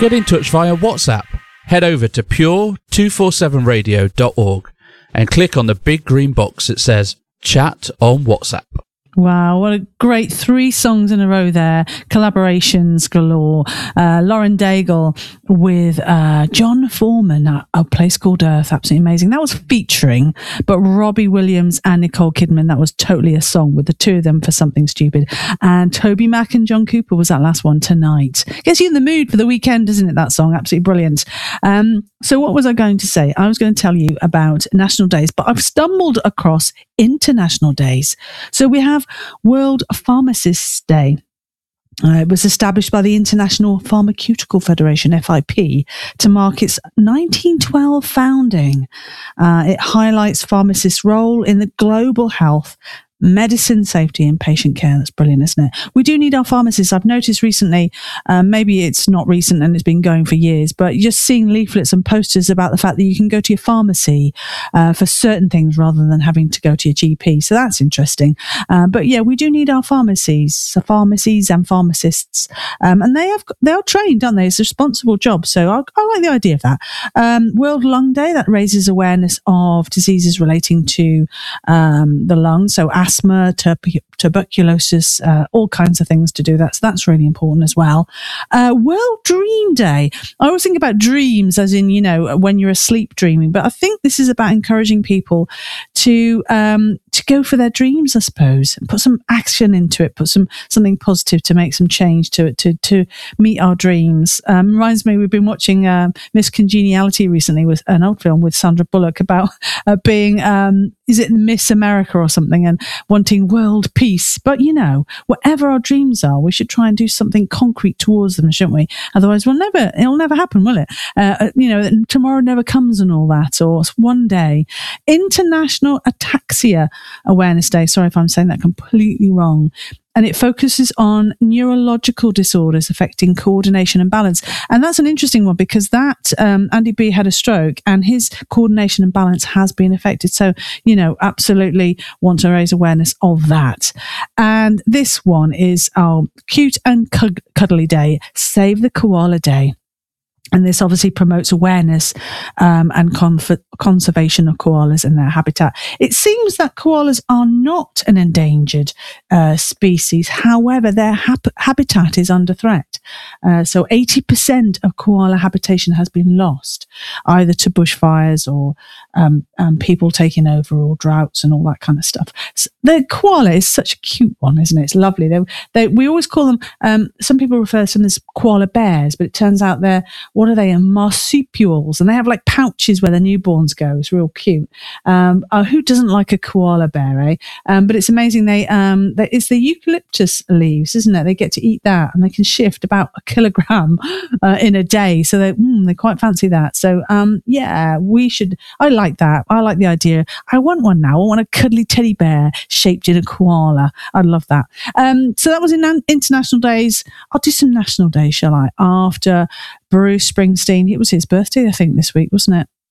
Get in touch via WhatsApp. Head over to pure247radio.org and click on the big green box that says Chat on WhatsApp. Wow, what a great 3 songs in a row there. Collaborations galore. Lauren Daigle with John Foreman at A Place Called Earth. Absolutely amazing. That was featuring, but Robbie Williams and Nicole Kidman, that was totally a song with the two of them for Something Stupid. And Toby Mac and John Cooper was that last one, Tonight. Gets you in the mood for the weekend, doesn't it, that song? Absolutely brilliant. So what was I going to say? I was going to tell you about national days, but I've stumbled across international days. So we have World Pharmacists Day. It was established by the International Pharmaceutical Federation, FIP, to mark its 1912 founding. It highlights pharmacists' role in the global health, medicine, safety and patient care. That's brilliant, isn't it? We do need our pharmacists. I've noticed recently, maybe it's not recent and it's been going for years, but just seeing leaflets and posters about the fact that you can go to your pharmacy for certain things rather than having to go to your GP. So that's interesting. But yeah, we do need our pharmacies and pharmacists. And they are trained, aren't they? It's a responsible job. So I like the idea of that. World Lung Day, that raises awareness of diseases relating to the lungs. So asthma, tuberculosis, all kinds of things to do that. So that's really important as well. World Dream Day. I always think about dreams as in, when you're asleep dreaming, but I think this is about encouraging people to go for their dreams, I suppose, and put some action into it, put something positive to make some change to it, to meet our dreams. Reminds me, we've been watching Miss Congeniality recently, with an old film with Sandra Bullock about being, is it Miss America or something, and wanting world peace. But whatever our dreams are, we should try and do something concrete towards them, shouldn't we? Otherwise it'll never happen, will it? Tomorrow never comes and all that, or one day. International Ataxia Awareness Day. Sorry if I'm saying that completely wrong. And it focuses on neurological disorders affecting coordination and balance. And that's an interesting one because Andy B had a stroke and his coordination and balance has been affected. So, absolutely want to raise awareness of that. And this one is our Cute and Cuddly Day, Save the Koala Day. And this obviously promotes awareness and conservation of koalas and their habitat. It seems that koalas are not an endangered species. However, their habitat is under threat. So 80% of koala habitation has been lost, either to bushfires or people taking over, or droughts and all that kind of stuff. So the koala is such a cute one, isn't it? It's lovely. We always call them, some people refer to them as koala bears, but it turns out what are they? Marsupials, and they have like pouches where their newborns go. It's real cute. Who doesn't like a koala bear, eh? But it's amazing. It's the eucalyptus leaves, isn't it? They get to eat that, and they can shift about a kilogram in a day. So they quite fancy that. So yeah, we should. I like that. I like the idea. I want one now. I want a cuddly teddy bear shaped in a koala. I'd love that. So that was in International Days. I'll do some National Days, shall I? After Bruce Springsteen. It was his birthday, I think, this week, wasn't it?